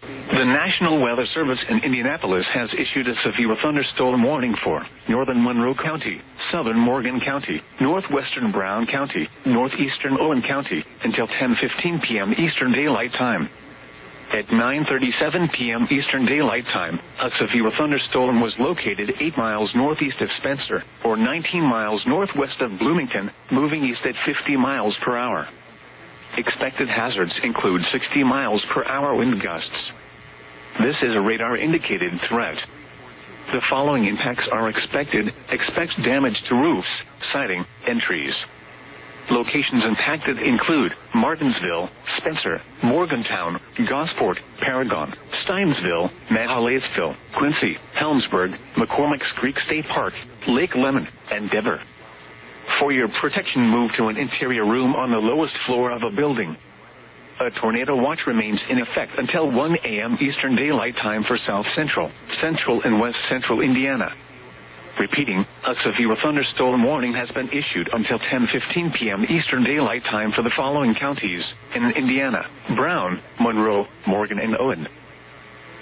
The National Weather Service in Indianapolis has issued a severe thunderstorm warning for northern Monroe County, southern Morgan County, northwestern Brown County, northeastern Owen County, until 10:15 p.m. Eastern Daylight Time. At 9:37 p.m. Eastern Daylight Time, a severe thunderstorm was located 8 miles northeast of Spencer, or 19 miles northwest of Bloomington, moving east at 50 miles per hour. Expected hazards include 60 miles per hour wind gusts. This is a radar-indicated threat. The following impacts are expected. Expect damage to roofs, siding, and trees. Locations impacted include Martinsville, Spencer, Morgantown, Gosport, Paragon, Steinsville, Mahalaisville, Quincy, Helmsburg, McCormick's Creek State Park, Lake Lemon, and Dever. For your protection, move to an interior room on the lowest floor of a building. A tornado watch remains in effect until 1 a.m. Eastern Daylight Time for South Central, Central, and West Central Indiana. Repeating, a severe thunderstorm warning has been issued until 10:15 p.m. Eastern Daylight Time for the following counties in Indiana: Brown, Monroe, Morgan, and Owen.